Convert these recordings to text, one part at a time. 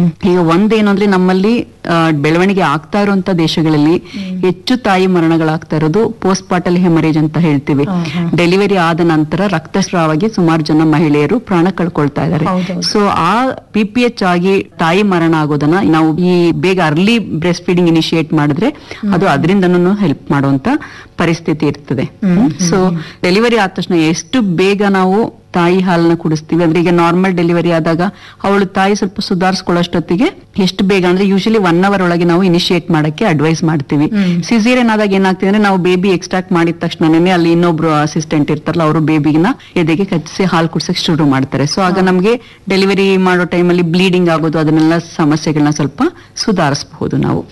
ಈಗ ಒಂದೇನು ಅಂದ್ರೆ ನಮ್ಮಲ್ಲಿ ಬೆಳವಣಿಗೆ ಆಗ್ತಾ ಇರುವಂತ ದೇಶಗಳಲ್ಲಿ ಹೆಚ್ಚು ತಾಯಿ ಮರಣಗಳಾಗ್ತಾ ಇರೋದು ಪೋಸ್ಟ್ ಪಾರ್ಟಲ್ ಹೆಮರೇಜ್ ಅಂತ ಹೇಳ್ತೀವಿ. ಡೆಲಿವರಿ ಆದ ನಂತರ ರಕ್ತಸ್ರಾವಾಗಿ ಸುಮಾರು ಜನ ಮಹಿಳೆಯರು ಪ್ರಾಣ ಕಳ್ಕೊಳ್ತಾ ಇದ್ದಾರೆ. ಸೊ ಆ PPH ಆಗಿ ತಾಯಿ ಮರಣ ಆಗೋದನ್ನ ನಾವು ಈ ಬೇಗ ಅರ್ಲಿ ಬ್ರೆಸ್ಟ್ ಫೀಡಿಂಗ್ ಇನಿಶಿಯೇಟ್ ಮಾಡಿದ್ರೆ ಅದು ಅದರಿಂದನೂ ಹೆಲ್ಪ್ ಮಾಡುವಂತ ಪರಿಸ್ಥಿತಿ ಇರ್ತದೆ. ಸೊ ಡೆಲಿವರಿ ಆದ ತಕ್ಷಣ ಎಷ್ಟು ಬೇಗ ನಾವು ತಾಯಿ ಹಾಲನ್ನ ಕುಡಿಸ್ತೀವಿ ಅಂದ್ರೆ ಈಗ ನಾರ್ಮಲ್ ಡೆಲಿವರಿ ಆದಾಗ ಅವಳು ತಾಯಿ ಸ್ವಲ್ಪ ಸುಧಾರಿಸ್ಕೊಳ್ಳೋಷ್ಟೊತ್ತಿಗೆ ಎಷ್ಟು ಬೇಗ ಅಂದ್ರೆ ಯೂಶಲಿ 1 hour ಒಳಗೆ ನಾವು ಇನಿಶಿಯೇಟ್ ಮಾಡಕ್ಕೆ ಅಡ್ವೈಸ್ ಮಾಡ್ತೀವಿ. ಸಿಸೇರಿಯನ್ ಆದಾಗ ಏನಾಗ್ತಿದೆ ಅಂದ್ರೆ ನಾವು ಬೇಬಿ ಎಕ್ಸ್ಟ್ರಾಕ್ಟ್ ಮಾಡಿದ ತಕ್ಷಣನೇ ಅಲ್ಲಿ ಇನ್ನೊಬ್ರು ಅಸಿಸ್ಟೆಂಟ್ ಇರ್ತಾರಲ್ಲ ಅವರು ಬೇಬಿನ ಎದೆಗೆ ಕಚ್ಚಿಸಿ ಹಾಲು ಕುಡಿಸಕ್ ಶುರು ಮಾಡ್ತಾರೆ. ಸೊ ಆಗ ನಮ್ಗೆ ಡೆಲಿವರಿ ಮಾಡೋ ಟೈಮಲ್ಲಿ ಬ್ಲೀಡಿಂಗ್ ಆಗೋದು ಅದನ್ನೆಲ್ಲ ಸಮಸ್ಯೆಗಳನ್ನ ಸ್ವಲ್ಪ ಸುಧಾರಿಸಬಹುದು ನಾವು.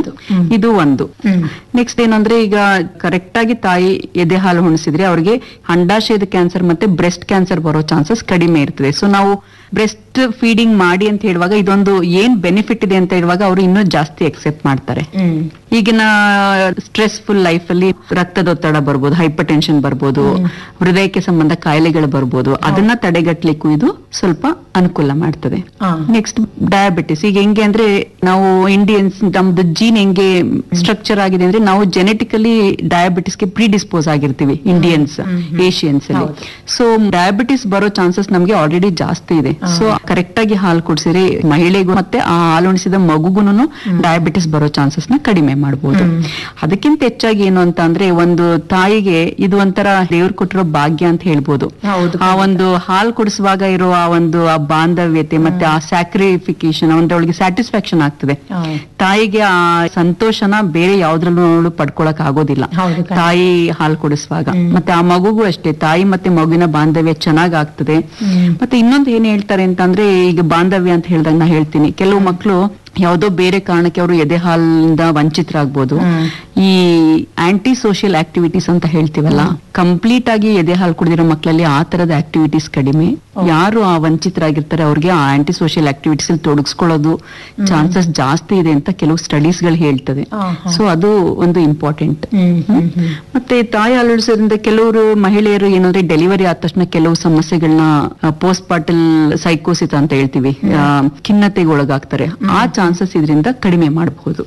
ಇದು ಒಂದು. ನೆಕ್ಸ್ಟ್ ಏನಂದ್ರೆ ಈಗ ಕರೆಕ್ಟ್ ಆಗಿ ತಾಯಿ ಎದೆ ಹಾಲು ಉಣಿಸಿದ್ರೆ ಅವ್ರಿಗೆ ಅಂಡಾಶಯದ ಕ್ಯಾನ್ಸರ್ ಮತ್ತೆ ಬ್ರೆಸ್ಟ್ ಕ್ಯಾನ್ಸರ್ ಬರೋ ಚಾನ್ಸಸ್ ಕಡಿಮೆ ಇರ್ತದೆ. ಸೊ ನಾವು ಬ್ರೆಸ್ಟ್ ಫೀಡಿಂಗ್ ಮಾಡಿ ಅಂತ ಹೇಳುವಾಗ ಇದೊಂದು ಏನ್ ಬೆನಿಫಿಟ್ ಇದೆ ಅಂತ ಹೇಳುವಾಗ ಅವರು ಇನ್ನೂ ಜಾಸ್ತಿ ಎಕ್ಸೆಪ್ಟ್ ಮಾಡ್ತಾರೆ. ಈಗಿನ ಸ್ಟ್ರೆಸ್ಫುಲ್ ಲೈಫ್ ಅಲ್ಲಿ ರಕ್ತದೊತ್ತಡ ಬರ್ಬೋದು, ಹೈಪರ್ ಟೆನ್ಷನ್ ಬರ್ಬೋದು, ಹೃದಯಕ್ಕೆ ಸಂಬಂಧ ಕಾಯಿಲೆಗಳು ಬರ್ಬೋದು. ಅದನ್ನ ತಡೆಗಟ್ಟಲಿಕ್ಕೂ ಇದು ಸ್ವಲ್ಪ ಅನುಕೂಲ ಮಾಡ್ತದೆ. Next diabetes. ಈಗ ಹೆಂಗೆ ಅಂದ್ರೆ ನಾವು ಇಂಡಿಯನ್ಸ್ ನಮ್ದು ಜೀನ್ ಹೆಂಗೆ ಸ್ಟ್ರಕ್ಚರ್ ಆಗಿದೆ ಅಂದ್ರೆ ನಾವು ಜೆನೆಟಿಕಲಿ ಡಯಾಬಿಟಿಸ್ಗೆ ಪ್ರಿಡಿಸ್ಪೋಸ್ ಆಗಿರ್ತೀವಿ ಇಂಡಿಯನ್ಸ್, ಏಷಿಯನ್ಸ್ ಅಲ್ಲಿ. ಸೊ ಡಯಾಬಿಟಿಸ್ ಬರೋ ಚಾನ್ಸಸ್ ನಮ್ಗೆ ಆಲ್ರೆಡಿ ಜಾಸ್ತಿ ಇದೆ. ಸೊ ಕರೆಕ್ಟ್ ಆಗಿ ಹಾಲು ಕುಡಿಸಿದ್ರೆ ಮಹಿಳೆಗೂ ಮತ್ತೆ ಆ ಹಾಲು ಉಣಿಸಿದ ಮಗುಗುನು ಡಯಾಬಿಟಿಸ್ ಬರೋ ಚಾನ್ಸಸ್ ನ ಕಡಿಮೆ ಮಾಡಬಹುದು. ಅದಕ್ಕಿಂತ ಹೆಚ್ಚಾಗಿ ಏನು ಅಂತ ಅಂದ್ರೆ ಒಂದು ತಾಯಿಗೆ ಇದು ಒಂಥರ ದೇವ್ರು ಕೊಟ್ಟಿರೋ ಭಾಗ್ಯ ಅಂತ ಹೇಳ್ಬೋದು. ಆ ಒಂದು ಹಾಲು ಕುಡಿಸುವಾಗ ಇರೋ ಆ ಒಂದು ಆ ಬಾಂಧವ್ಯತೆ ಮತ್ತೆ ಆ ಸ್ಯಾಕ್ರಿಫಿಕೇಶನ್ ಅಂದ್ರೆ ಅವಳಿಗೆ ಸ್ಯಾಟಿಸ್ಫ್ಯಾಕ್ಷನ್ ಆಗ್ತದೆ. ತಾಯಿಗೆ ಆ ಸಂತೋಷನ ಬೇರೆ ಯಾವ್ದ್ರಲ್ಲೂ ಪಡ್ಕೊಳಕ್ ಆಗೋದಿಲ್ಲ ತಾಯಿ ಹಾಲು ಕುಡಿಸುವಾಗ. ಮತ್ತೆ ಆ ಮಗುಗೂ ಅಷ್ಟೇ ತಾಯಿ ಮತ್ತೆ ಮಗುವಿನ ಬಾಂಧವ್ಯ ಚೆನ್ನಾಗ್ ಆಗ್ತದೆ. ಮತ್ತೆ ಇನ್ನೊಂದು ಏನ್ ಹೇಳ್ತಾರೆ ಅಂತಂದ್ರೆ ಈಗ ಬಾಂಧವ್ಯ ಅಂತ ಹೇಳ್ದಾಗ ನಾ ಹೇಳ್ತೀನಿ, ಕೆಲವು ಮಕ್ಕಳು ಯಾವುದೋ ಬೇರೆ ಕಾರಣಕ್ಕೆ ಅವರು ಎದೆ ಹಾಲಿಂದ ವಂಚಿತರಾಗ್ಬೋದು. ಈ ಆಂಟಿ ಸೋಷಿಯಲ್ ಆಕ್ಟಿವಿಟೀಸ್ ಅಂತ ಹೇಳ್ತೀವಲ್ಲ, ಕಂಪ್ಲೀಟ್ ಆಗಿ ಎದೆ ಹಾಲು ಕುಡಿದಿರೋ ಮಕ್ಕಳಲ್ಲಿ ಆ ತರದ ಆಕ್ಟಿವಿಟೀಸ್ ಕಡಿಮೆ. ಯಾರು ಆ ವಂಚಿತರಾಗಿರ್ತಾರೆ ಅವ್ರಿಗೆ ಆ ಆಂಟಿ ಸೋಷಿಯಲ್ ಆಕ್ಟಿವಿಟೀಸ್ ಅಲ್ಲಿ ತೊಡಗಿಸ್ಕೊಳ್ಳೋದು ಚಾನ್ಸಸ್ ಜಾಸ್ತಿ ಇದೆ ಅಂತ ಕೆಲವು ಸ್ಟಡೀಸ್ ಗಳು ಹೇಳ್ತದೆ. ಸೊ ಅದು ಒಂದು ಇಂಪಾರ್ಟೆಂಟ್. ಮತ್ತೆ ತಾಯಿ ಹಾಲು ಉಣಿಸೋದ್ರಿಂದ ಕೆಲವರು ಮಹಿಳೆಯರು ಏನಂದ್ರೆ ಡೆಲಿವರಿ ಆದ ತಕ್ಷಣ ಕೆಲವು ಸಮಸ್ಯೆಗಳನ್ನ ಪೋಸ್ಟ್ ಪಾರ್ಟಲ್ ಸೈಕೋಸಿಸ್ ಅಂತ ಹೇಳ್ತೀವಿ, ಖಿನ್ನತೆಗೆ ಒಳಗಾಗ್ತಾರೆ. ಆ ಚಾನ್ಸಸ್ ಇದರಿಂದ ಕಡಿಮೆ ಮಾಡಬಹುದು.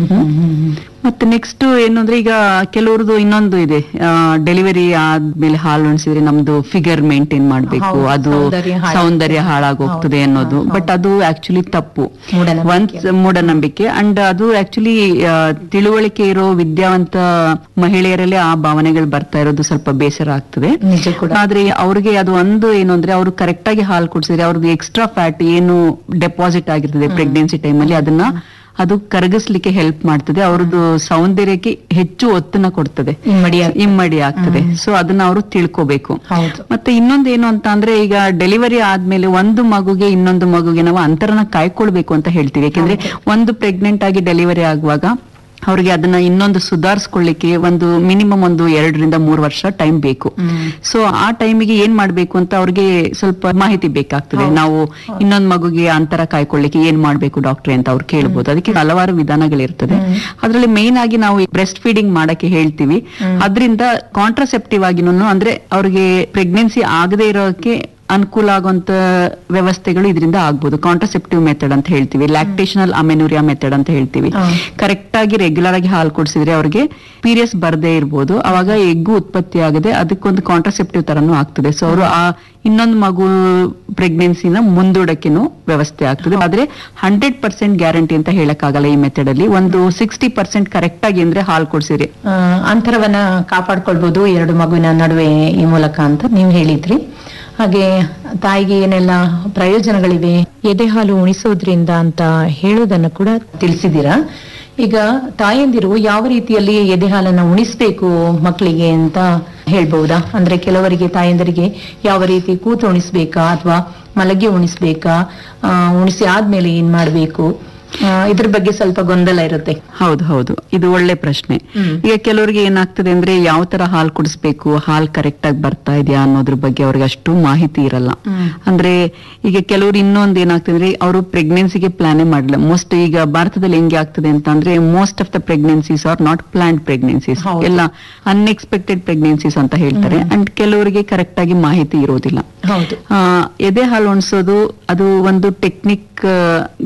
ಮತ್ತೆ ನೆಕ್ಸ್ಟ್ ಏನು ಅಂದ್ರೆ ಈಗ ಕೆಲವ್ರದ್ದು ಇನ್ನೊಂದು ಇದೆ, ಡೆಲಿವರಿ ಆದ್ಮೇಲೆ ಹಾಲು ಉಣಿಸಿದ್ರೆ ನಮ್ದು ಫಿಗರ್ ಮೇಂಟೈನ್ ಮಾಡ್ಬೇಕು, ಅದು ಸೌಂದರ್ಯ ಹಾಳಾಗೋಗ್ತದೆ ಅನ್ನೋದು. ಬಟ್ ಅದು ಆಕ್ಚುಲಿ ತಪ್ಪು, ಮೂಢನಂಬಿಕೆ. ಅಂಡ್ ಅದು ಆಕ್ಚುಲಿ ತಿಳುವಳಿಕೆ ಇರೋ ವಿದ್ಯಾವಂತ ಮಹಿಳೆಯರಲ್ಲಿ ಆ ಭಾವನೆಗಳು ಬರ್ತಾ ಇರೋದು ಸ್ವಲ್ಪ ಬೇಸರ ಆಗ್ತದೆ. ಆದ್ರೆ ಅವ್ರಿಗೆ ಅದು ಒಂದು ಏನು ಅಂದ್ರೆ ಅವರು ಕರೆಕ್ಟ್ ಆಗಿ ಹಾಲು ಕುಡಿಸಿದ್ರೆ ಅವ್ರದ್ದು ಎಕ್ಸ್ಟ್ರಾ ಫ್ಯಾಟ್ ಏನು ಡೆಪಾಸಿಟ್ ಆಗಿರ್ತದೆ ಪ್ರೆಗ್ನೆನ್ಸಿ ಟೈಮಲ್ಲಿ ಅದನ್ನ ಅದು ಕರಗಿಸ್ಲಿಕ್ಕೆ ಹೆಲ್ಪ್ ಮಾಡ್ತದೆ. ಅವ್ರದ್ದು ಸೌಂದರ್ಯಕ್ಕೆ ಹೆಚ್ಚು ಒತ್ತನ್ನ ಕೊಡ್ತದೆ, ಇಮ್ಮಡಿ ಆಗ್ತದೆ. ಸೊ ಅದನ್ನ ಅವರು ತಿಳ್ಕೋಬೇಕು. ಮತ್ತೆ ಇನ್ನೊಂದೇನು ಅಂತ ಅಂದ್ರೆ ಈಗ ಡೆಲಿವರಿ ಆದ್ಮೇಲೆ ಒಂದು ಮಗುಗೆ ಇನ್ನೊಂದು ಮಗುಗೆ ನಾವು ಅಂತರನ ಕಾಯ್ಕೊಳ್ಬೇಕು ಅಂತ ಹೇಳ್ತೀವಿ. ಯಾಕೆಂದ್ರೆ ಒಂದು ಪ್ರೆಗ್ನೆಂಟ್ ಆಗಿ ಡೆಲಿವರಿ ಆಗುವಾಗ ಅವ್ರಿಗೆ ಅದನ್ನ ಇನ್ನೊಂದು ಸುಧಾರಿಸ್ಕೊಳ್ಳಿಕ್ಕೆ ಒಂದು ಮಿನಿಮಮ್ 2 ರಿಂದ 3 ವರ್ಷ ಟೈಮ್ ಬೇಕು. ಸೊ ಆ ಟೈಮಿಗೆ ಏನ್ ಮಾಡ್ಬೇಕು ಅಂತ ಅವ್ರಿಗೆ ಸ್ವಲ್ಪ ಮಾಹಿತಿ ಬೇಕಾಗ್ತದೆ. ನಾವು ಇನ್ನೊಂದು ಮಗುಗೆ ಅಂತರ ಕಾಯ್ಕೊಳ್ಳಿಕ್ಕೆ ಏನ್ ಮಾಡ್ಬೇಕು ಡಾಕ್ಟ್ರೆ ಅಂತ ಅವ್ರು ಕೇಳ್ಬೋದು. ಅದಕ್ಕೆ ಹಲವಾರು ವಿಧಾನಗಳಿರ್ತದೆ. ಅದ್ರಲ್ಲಿ ಮೇನ್ ಆಗಿ ನಾವು ಬ್ರೆಸ್ಟ್ ಫೀಡಿಂಗ್ ಮಾಡಕ್ಕೆ ಹೇಳ್ತೀವಿ. ಅದರಿಂದ ಕಾಂಟ್ರಾಸೆಪ್ಟಿವ್ ಆಗಿನೂ ಅಂದ್ರೆ ಅವ್ರಿಗೆ ಪ್ರೆಗ್ನೆನ್ಸಿ ಆಗದೆ ಇರೋಕೆ ಅನುಕೂಲ ಆಗುವಂತ ವ್ಯವಸ್ಥೆಗಳು ಇದರಿಂದ ಆಗ್ಬೋದು. ಕಾಂಟ್ರಾಸೆಪ್ಟಿವ್ ಮೆಥಡ್ ಅಂತ ಹೇಳ್ತೀವಿ, ಲ್ಯಾಕ್ಟೇಷನಲ್ ಅಮೆನುರಿಯಾ ಮೆಥಡ್ ಅಂತ ಹೇಳ್ತೀವಿ. ಕರೆಕ್ಟ್ ಆಗಿ ರೆಗ್ಯುಲರ್ ಆಗಿ ಹಾಲು ಕುಡಿಸಿದ್ರೆ ಅವ್ರಿಗೆ ಪೀರಿಯಡ್ಸ್ ಬರದೇ ಇರ್ಬೋದು, ಅವಾಗ ಎಗ್ಗು ಉತ್ಪತ್ತಿ ಆಗದೆ ಅದಕ್ಕೊಂದು ಕಾಂಟ್ರಾಸೆಪ್ಟಿವ್ ತರನು ಆಗ್ತದೆ. ಸೊ ಅವರು ಆ ಇನ್ನೊಂದು ಮಗು ಪ್ರೆಗ್ನೆನ್ಸಿನ ಮುಂದೂಡಕ್ಕೆನೂ ವ್ಯವಸ್ಥೆ ಆಗ್ತದೆ. ಆದ್ರೆ 100% ಗ್ಯಾರಂಟಿ ಅಂತ ಹೇಳಕ್ಕಾಗಲ್ಲ ಈ ಮೆಥಡ್ ಅಲ್ಲಿ. ಒಂದು 60% ಕರೆಕ್ಟ್ ಆಗಿ ಅಂದ್ರೆ ಹಾಲು ಕುಡಿಸಿರಿ ಅಂತರವನ್ನ ಕಾಪಾಡ್ಕೊಳ್ಬಹುದು 2 ಮಗುವಿನ ನಡುವೆ ಈ ಮೂಲಕ ಅಂತ ನೀವು ಹೇಳಿದ್ರಿ. ಹಾಗೆ ತಾಯಿಗೆ ಏನೆಲ್ಲ ಪ್ರಯೋಜನಗಳಿವೆ ಎದೆ ಹಾಲು ಉಣಿಸೋದ್ರಿಂದ ಅಂತ ಹೇಳೋದನ್ನು ಕೂಡ ತಿಳಿಸಿದ್ದೀರಾ. ಈಗ ತಾಯಂದಿರು ಯಾವ ರೀತಿಯಲ್ಲಿ ಎದೆ ಹಾಲನ್ನ ಉಣಿಸ್ಬೇಕು ಮಕ್ಕಳಿಗೆ ಅಂತ ಹೇಳ್ಬಹುದಾ? ಅಂದ್ರೆ ಕೆಲವರಿಗೆ ತಾಯಂದರಿಗೆ ಯಾವ ರೀತಿ ಕೂತು ಉಣಿಸ್ಬೇಕಾ ಅಥವಾ ಮಲಗಿ ಉಣಿಸ್ಬೇಕಾ, ಉಣಿಸಿ ಆದ್ಮೇಲೆ ಏನ್ ಮಾಡ್ಬೇಕು, ಇದ್ರ ಬಗ್ಗೆ ಸ್ವಲ್ಪ ಗೊಂದಲ ಇರುತ್ತೆ. ಹೌದು, ಇದು ಒಳ್ಳೆ ಪ್ರಶ್ನೆ. ಈಗ ಕೆಲವರಿಗೆ ಏನಾಗ್ತದೆ ಅಂದ್ರೆ ಯಾವ ತರ ಹಾಲು ಕುಡಿಸ್ಬೇಕು, ಹಾಲು ಕರೆಕ್ಟ್ ಆಗಿ ಬರ್ತಾ ಇದೆಯಾ ಅನ್ನೋದ್ರ ಬಗ್ಗೆ ಅವ್ರಿಗೆ ಅಷ್ಟು ಮಾಹಿತಿ ಇರಲ್ಲ. ಅಂದ್ರೆ ಈಗ ಕೆಲವರು ಇನ್ನೊಂದು ಏನಾಗ್ತದೆ ಅಂದ್ರೆ ಅವರು ಪ್ರೆಗ್ನೆನ್ಸಿಗೆ ಪ್ಲಾನೇ ಮಾಡಲ್ಲ. ಮೋಸ್ಟ್ ಈಗ ಭಾರತದಲ್ಲಿ ಹೆಂಗೆ ಆಗ್ತದೆ ಅಂತ ಅಂದ್ರೆ most of the pregnancies R not planned pregnancies, ಎಲ್ಲ ಅನ್ಎಕ್ಸ್ಪೆಕ್ಟೆಡ್ ಪ್ರೆಗ್ನೆನ್ಸೀಸ್ ಅಂತ ಹೇಳ್ತಾರೆ. ಅಂಡ್ ಕೆಲವರಿಗೆ ಕರೆಕ್ಟ್ ಆಗಿ ಮಾಹಿತಿ ಇರೋದಿಲ್ಲ. ಎದೆ ಹಾಲು ಉಣಿಸೋದು ಅದು ಒಂದು ಟೆಕ್ನಿಕ್